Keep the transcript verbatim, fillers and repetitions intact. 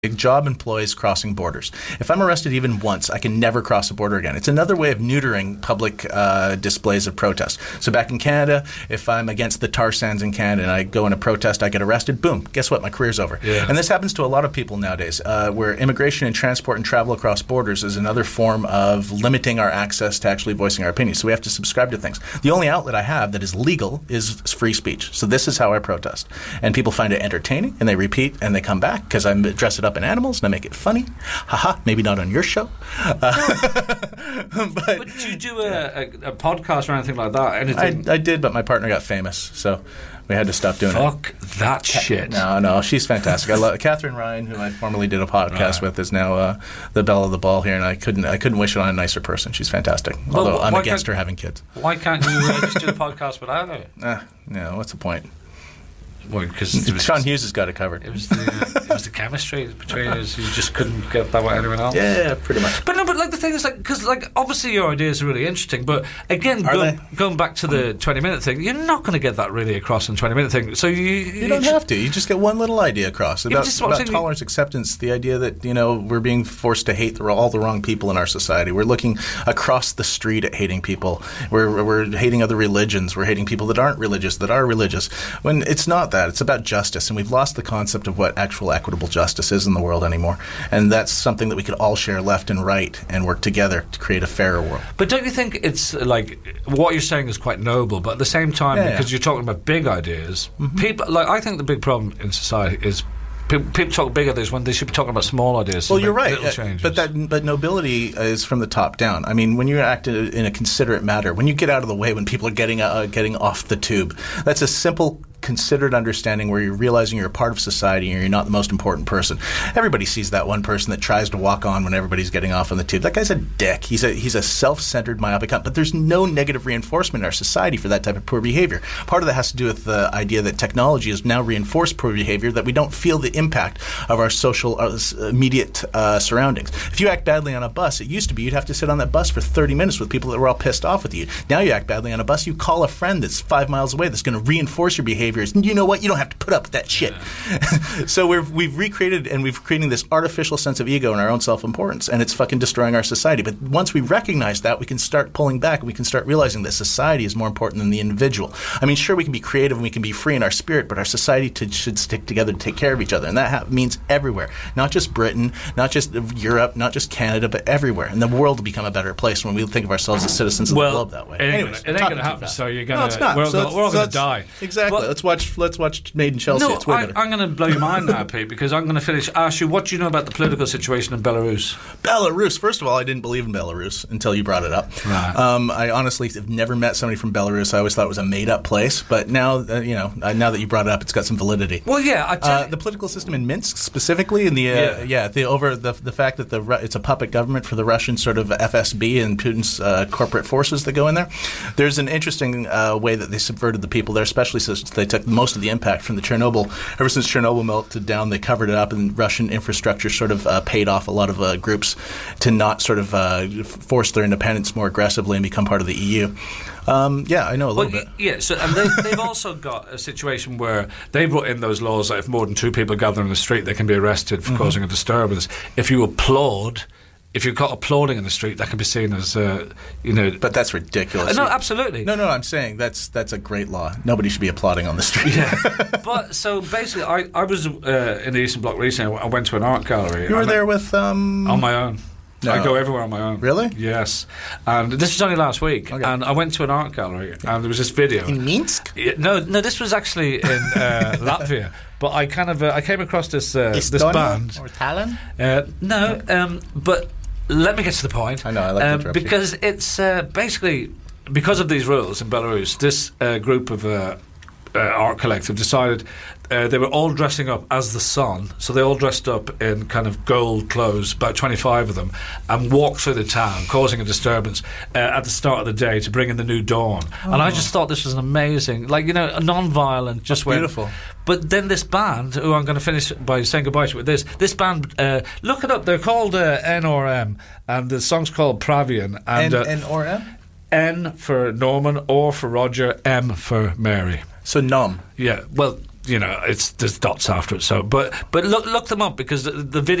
job employs crossing borders. If I'm arrested even once, I can never cross a border again. It's another way of neutering public uh, displays of protest. So back in Canada, if I'm against the tar sands in Canada and I go in a protest, I get arrested, boom, guess what? My career's over. Yeah. And this happens to a lot of people nowadays, uh, where immigration and transport and travel across borders is another form of limiting our access to actually voicing our opinions. So we have to subscribe to things. The only outlet I have that is legal is free speech. So this is how I protest. And people find it entertaining, and they repeat, and they come back because I dress it up in animals and I make it funny. Haha, maybe not on your show. Uh, but, but did you do a, a, a podcast or anything like that? Anything? I, I did, but my partner got famous, so we had to stop doing Fuck it. Fuck that Ca- shit. No, no, she's fantastic. I love Catherine Ryan, who I formerly did a podcast right. with, is now uh, the belle of the ball here, and I couldn't, I couldn't wish it on a nicer person. She's fantastic. Well, although I'm against her having kids. Why can't you uh, just do the podcast without her? Uh, no, what's the point? Well, because Sean Hughes has got it covered. It was the, uh, it was the chemistry between us. You just couldn't get that with anyone else. Yeah, pretty much. But no, but like the thing is, like, because like obviously your ideas are really interesting, but again, go, going back to the twenty-minute thing, you're not going to get that really across in twenty-minute thing. So you you, you don't you have to. You just get one little idea across about, yeah, about tolerance, acceptance. The idea that you know we're being forced to hate the, all the wrong people in our society. We're looking across the street at hating people. We're we're hating other religions. We're hating people that aren't religious, that are religious. When it's not that. It's about justice. And we've lost the concept of what actual equitable justice is in the world anymore. And that's something that we could all share left and right and work together to create a fairer world. But don't you think it's like what you're saying is quite noble, but at the same time, yeah, because yeah. you're talking about big ideas, mm-hmm. people like I think the big problem in society is people talk big ideas when they should be talking about small ideas. Well, you're right, uh, but that but nobility is from the top down. I mean, when you act in a considerate manner, when you get out of the way, when people are getting uh, getting off the tube, that's a simple, considered understanding where you're realizing you're a part of society and you're not the most important person. Everybody sees that one person that tries to walk on when everybody's getting off on the tube. That guy's a dick. He's a he's a self-centered, myopic cunt. But there's no negative reinforcement in our society for that type of poor behavior. Part of that has to do with the idea that technology has now reinforced poor behavior, that we don't feel the impact of our social uh, immediate uh, surroundings. If you act badly on a bus, it used to be you'd have to sit on that bus for thirty minutes with people that were all pissed off with you. Now you act badly on a bus, you call a friend that's five miles away that's going to reinforce your behavior. And you know what? You don't have to put up with that shit. Yeah. So we've we've recreated and we've created this artificial sense of ego and our own self-importance, and it's fucking destroying our society. But once we recognize that, we can start pulling back and we can start realizing that society is more important than the individual. I mean, sure, we can be creative and we can be free in our spirit, but our society to, should stick together to take care of each other, and that ha- means everywhere. Not just Britain, not just Europe, not just Canada, but everywhere. And the world will become a better place when we think of ourselves as citizens of well, the globe that way. It ain't, Anyways, gonna, it ain't gonna happen. So you're gonna. No, it's not. We're, so all, we're all so gonna die. Exactly. But, let's watch. Let's watch Made in Chelsea. No, it's way I, better. I'm going to blow your mind now, Pete, because I'm going to finish. Ask you, what do you know about the political situation in Belarus? Belarus. First of all, I didn't believe in Belarus until you brought it up. Right. Um, I honestly have never met somebody from Belarus. I always thought it was a made-up place, but now, uh, you know, uh, now that you brought it up, it's got some validity. Well, yeah, I tell uh, the political system in Minsk, specifically, in the uh, yeah, yeah the over the the fact that the it's a puppet government for the Russian sort of F S B and Putin's uh, corporate forces that go in there. There's an interesting uh, way that they subverted the people there, especially since they took most of the impact from the Chernobyl. Ever since Chernobyl melted down, they covered it up, and Russian infrastructure sort of uh, paid off a lot of uh, groups to not sort of uh, force their independence more aggressively and become part of the E U. Um, yeah, I know a little well, bit. Yeah, so and they, they've also got a situation where they brought in those laws that if more than two people gather in the street, they can be arrested for mm-hmm. causing a disturbance. If you applaud, if you're caught applauding in the street, that can be seen as, uh, you know... But that's ridiculous. Uh, no, absolutely. No, no, I'm saying that's that's a great law. Nobody should be applauding on the street. Yeah. But, so, basically, I, I was uh, in the Eastern Bloc recently. I went to an art gallery. You were there with... Um... On my own. No. I go everywhere on my own. Really? Yes. And this was only last week. Okay. And I went to an art gallery, and there was this video. In Minsk? No, no, this was actually in uh, Latvia. But I kind of... Uh, I came across this uh, this band. Or Tallinn? Uh, no, um, but let me get to the point. I know, I like um, to interrupt Because you. it's uh, basically... Because of these rules in Belarus, this uh, group of... Uh, Uh, art collective decided uh, they were all dressing up as the sun, so they all dressed up in kind of gold clothes, about twenty-five of them, and walked through the town, causing a disturbance uh, at the start of the day to bring in the new dawn. Oh. And I just thought this was an amazing, like, you know, non-violent, just went, beautiful. But then this band, who I'm going to finish by saying goodbye to with this, this band, uh, look it up, they're called uh, N R M, and the song's called Pravian. And, N- uh, N R M? N for Norman, O for Roger, M for Mary. So numb. Yeah, well, you know, it's there's dots after it. So, but but look look them up because the, the video.